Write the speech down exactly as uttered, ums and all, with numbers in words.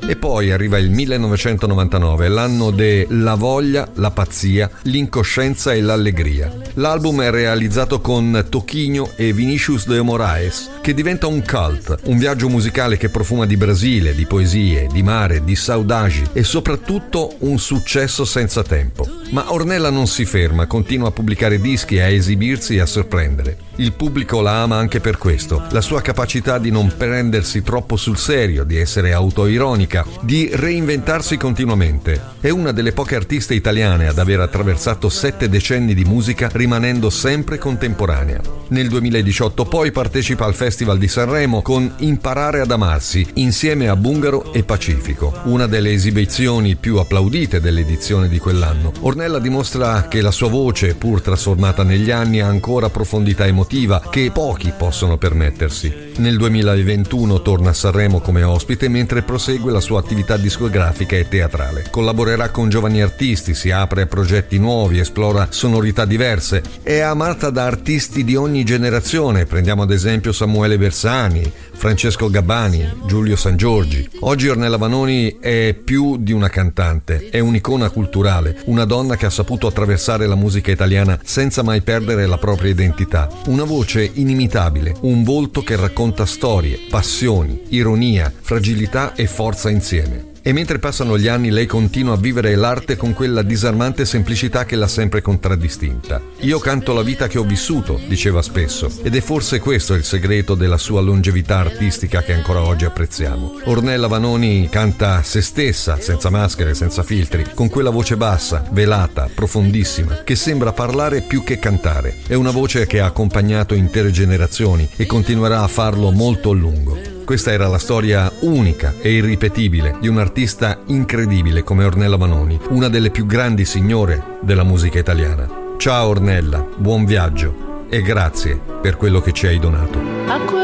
E poi arriva il millenovecentonovantanove, l'anno de La voglia, la pazzia, l'incoscienza e l'allegria. L'album è realizzato con Toquinho e Vinicius de Moraes, che diventa un cult, un viaggio musicale che profuma di Brasile, di poesie, di mare, di saudagi e soprattutto un successo senza tempo. Ma Ornella non si ferma, continua a pubblicare dischi, a esibirsi e a sorprendere. Il pubblico la ama anche per questo, la sua capacità di non prendersi troppo sul serio, di essere autoironica, di reinventarsi continuamente. È una delle poche artiste italiane ad aver attraversato sette decenni di musica rimanendo sempre contemporanea. Nel duemiladiciotto poi partecipa al Festival di Sanremo con Imparare ad amarsi insieme a Bungaro e Pacifico, una delle esibizioni più applaudite dell'edizione di quell'anno. Ornella dimostra che la sua voce, pur trasformata negli anni, ha ancora profondità emotiva che pochi possono permettersi. Nel duemilaventuno torna a Sanremo come ospite mentre prosegue la sua attività discografica e teatrale. Collaborerà con giovani artisti, si apre a progetti nuovi, esplora sonorità diverse. È amata da artisti di ogni generazione, prendiamo ad esempio Samuele Bersani, Francesco Gabbani, Giulio Sangiorgi. Oggi Ornella Vanoni è più di una cantante, è un'icona culturale, una donna che ha saputo attraversare la musica italiana senza mai perdere la propria identità, una voce inimitabile, un volto che racconta storie, passioni, ironia, fragilità e forza insieme. E mentre passano gli anni lei continua a vivere l'arte con quella disarmante semplicità che l'ha sempre contraddistinta. Io canto la vita che ho vissuto, diceva spesso, ed è forse questo il segreto della sua longevità artistica che ancora oggi apprezziamo. Ornella Vanoni canta se stessa, senza maschere, senza filtri, con quella voce bassa, velata, profondissima, che sembra parlare più che cantare. È una voce che ha accompagnato intere generazioni e continuerà a farlo molto a lungo. Questa era la storia unica e irripetibile di un'artista incredibile come Ornella Vanoni, una delle più grandi signore della musica italiana. Ciao Ornella, buon viaggio e grazie per quello che ci hai donato.